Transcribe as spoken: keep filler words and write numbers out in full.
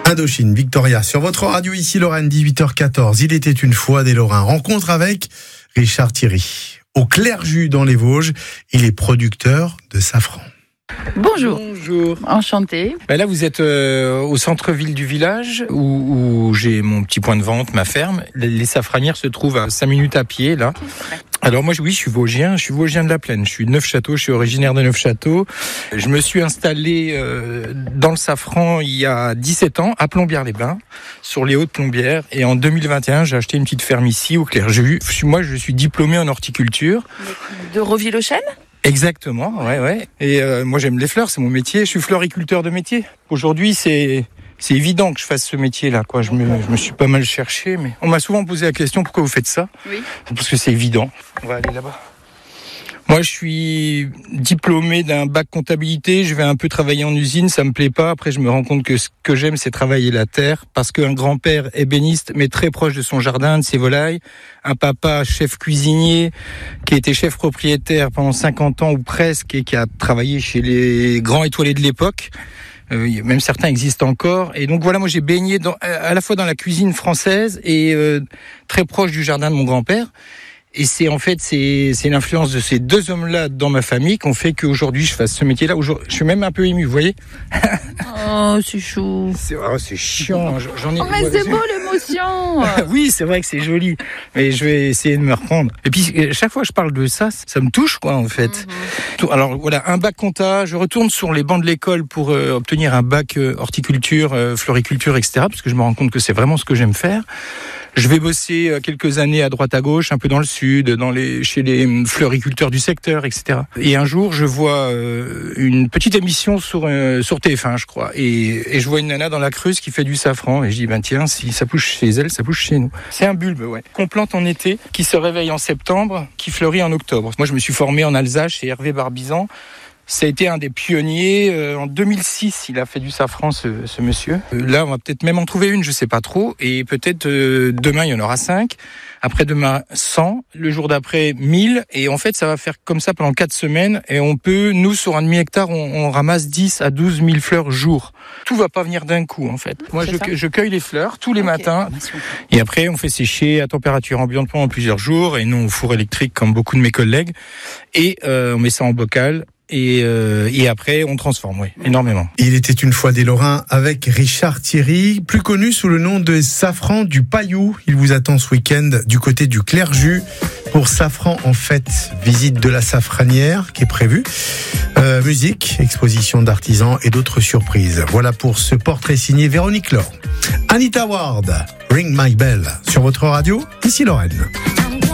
Indochine, Victoria, sur votre radio ici Lorraine, dix-huit heures quatorze. Il était une fois des Lorrains. Rencontre avec Richard Thierry. Au Clerjus dans les Vosges, il est producteur de safran. Bonjour. Bonjour. Enchanté. Ben là, vous êtes euh, au centre-ville du village où, où j'ai mon petit point de vente, ma ferme. Les, les safranières se trouvent à cinq minutes à pied, là. Alors moi, oui, je suis vosgien, je suis vosgien de la Plaine. Je suis de Neufchâteau, je suis originaire de Neufchâteau. Je me suis installé euh, dans le safran il y a dix-sept ans, à Plombières-les-Bains, sur les Hautes-Plombières. Et en deux mille vingt et un, j'ai acheté une petite ferme ici, au Clerjus. Moi, je suis diplômé en horticulture. De Roville-aux-Chênes ? Exactement, ouais, ouais. Et euh, moi, j'aime les fleurs, c'est mon métier. Je suis floriculteur de métier. Aujourd'hui, c'est c'est évident que je fasse ce métier-là, quoi. Je me je me suis pas mal cherché, mais on m'a souvent posé la question pourquoi vous faites ça ? Oui. Parce que c'est évident. On va aller là-bas. Moi, je suis diplômé d'un bac comptabilité. Je vais un peu travailler en usine, ça me plaît pas. Après, je me rends compte que ce que j'aime, c'est travailler la terre, parce qu'un grand-père ébéniste, mais très proche de son jardin, de ses volailles. Un papa chef cuisinier, qui était chef propriétaire pendant cinquante ans ou presque, et qui a travaillé chez les grands étoilés de l'époque. Euh, même certains existent encore. Et donc voilà, moi j'ai baigné dans, à la fois dans la cuisine française et euh, très proche du jardin de mon grand-père. Et c'est en fait c'est c'est l'influence de ces deux hommes-là dans ma famille qui ont fait qu'aujourd'hui je fasse ce métier-là. Aujourd'hui, je suis même un peu ému, vous voyez. Oh, c'est chou. C'est, oh, c'est chiant. J'en ai. Oh, mais c'est beau l'émotion. Oui, c'est vrai que c'est joli, mais je vais essayer de me reprendre. Et puis chaque fois que je parle de ça, ça me touche, quoi, en fait. Mm-hmm. Alors voilà, un bac compta. Je retourne sur les bancs de l'école pour euh, obtenir un bac euh, horticulture, euh, floriculture, et cetera. Parce que je me rends compte que c'est vraiment ce que j'aime faire. Je vais bosser quelques années à droite à gauche, un peu dans le sud, dans les, chez les floriculteurs du secteur, et cetera. Et un jour, je vois euh, une petite émission sur, euh, sur T F un, je crois. Et, et je vois une nana dans la Creuse qui fait du safran. Et je dis, ben tiens, si ça pousse chez elle, ça pousse chez nous. C'est un bulbe, ouais. Qu'on plante en été, qui se réveille en septembre, qui fleurit en octobre. Moi, je me suis formé en Alsace chez Hervé Barbizan. Ça a été un des pionniers. Euh, en deux mille six, il a fait du safran, ce, ce monsieur. Euh, là, on va peut-être même en trouver une, je sais pas trop. Et peut-être euh, demain, il y en aura cinq. Après-demain, cent. Le jour d'après, mille. Et en fait, ça va faire comme ça pendant quatre semaines. Et on peut, nous, sur un demi-hectare, on, on ramasse dix à douze mille fleurs jour. Tout va pas venir d'un coup, en fait. Moi, je, je cueille les fleurs tous les okay. matins. Et après, on fait sécher à température ambiante pendant plusieurs jours. Et non au four électrique, comme beaucoup de mes collègues. Et euh, on met ça en bocal. Et, euh, et après, on transforme, oui, énormément. Il était une fois des Lorrains avec Richard Thierry, plus connu sous le nom de Safran du Paillou. Il vous attend ce week-end du côté du Clerjus pour Safran en fête. Visite de la safranière qui est prévue. Euh, musique, exposition d'artisans et d'autres surprises. Voilà pour ce portrait signé Véronique Laure. Anita Ward, Ring My Bell sur votre radio, ici Lorraine.